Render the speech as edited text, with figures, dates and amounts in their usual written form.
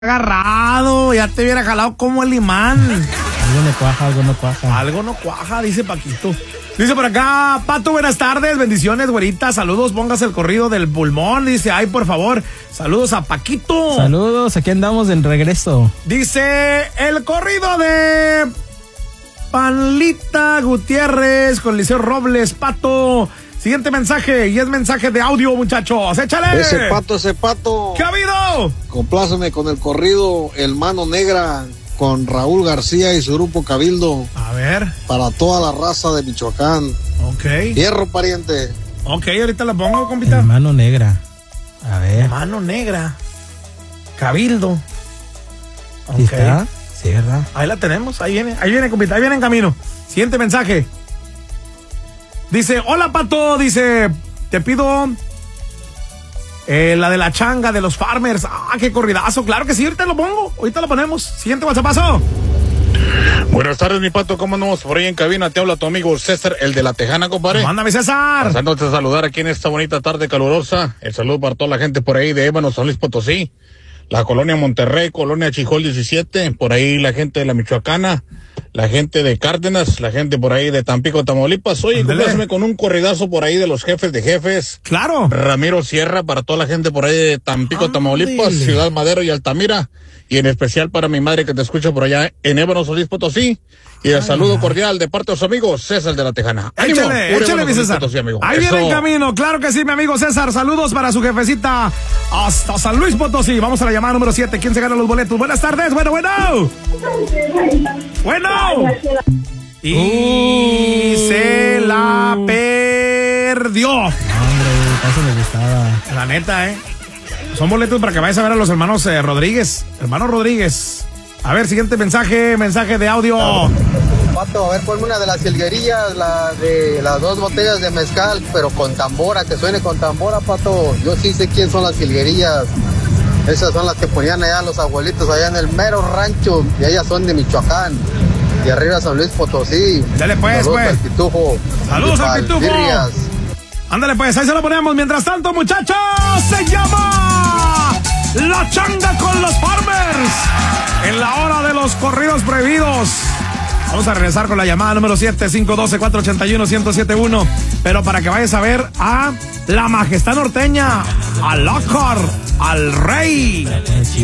agarrado, ya te hubiera jalado como el imán. Algo no cuaja, algo no cuaja. Algo no cuaja, dice Paquito. Dice por acá, Pato, buenas tardes, bendiciones, güerita, saludos, póngase el corrido del pulmón, dice, ay, por favor, saludos a Paquito. Saludos, aquí andamos en regreso. Dice, el corrido de Panlita Gutiérrez con Liceo Robles, Pato. Siguiente mensaje, y es mensaje de audio, muchachos, échale. Ese pato. ¿Qué ha habido? Compláceme con el corrido El Mano Negra con Raúl García y su grupo Cabildo. A ver. Para toda la raza de Michoacán. Ok. Hierro, pariente. Ok, ahorita la pongo, compita. El Mano Negra. A ver. Mano Negra. Cabildo. ¿Sí está? Sí, ¿verdad? Ahí la tenemos, ahí viene, compita, ahí viene en camino. Siguiente mensaje. Dice, hola, Pato, dice, te pido la de la changa de los farmers. Ah, qué corridazo, claro que sí, ahorita lo pongo, ahorita lo ponemos. Siguiente WhatsAppazo. Buenas tardes, mi Pato, ¿cómo andamos por ahí en cabina? Te habla tu amigo César, el de la Tejana, compadre. Mándame, César. Pasándote a saludar aquí en esta bonita tarde calurosa. El saludo para toda la gente por ahí de Ébano, San Luis Potosí, la colonia Monterrey, colonia Chijol 17, por ahí la gente de la Michoacana, la gente de Cárdenas, la gente por ahí de Tampico, Tamaulipas. Oye, compláceme con un corridazo por ahí de los jefes de jefes. Claro. Ramiro Sierra, para toda la gente por ahí de Tampico, Tamaulipas, Ciudad Madero y Altamira. Y en especial para mi madre que te escucha por allá en Ébano, San Luis Potosí. Y el saludo cordial de parte de su amigo César de la Tejana. Échale, mi César. Potosí, amigo. Ahí viene en camino, claro que sí, mi amigo César. Saludos para su jefecita hasta San Luis Potosí. Vamos a la llamada número 7. ¿Quién se gana los boletos? Buenas tardes, bueno. Y se la perdió. Hombre, eso me gustaba. La neta, son boletos para que vayas a ver a los hermanos Rodríguez. Hermano Rodríguez. A ver, siguiente mensaje de audio. Pato, a ver, ponme una de las jilguerillas, la de las 2 botellas de mezcal, pero con tambora, que suene con tambora, Pato. Yo sí sé quién son las jilguerillas. Esas son las que ponían allá los abuelitos, allá en el mero rancho, y ellas son de Michoacán. Y arriba San Luis Potosí. Dale pues, saludos al Pitufo. Saludos al Pitufo. Ándale pues, ahí se lo ponemos. Mientras tanto, muchachos, se llama La Changa con los Farmers. En la hora de los corridos prohibidos. Vamos a regresar con la llamada número 7, 512-481-1071. Pero para que vayas a ver a la majestad norteña, a Lockhart, al rey.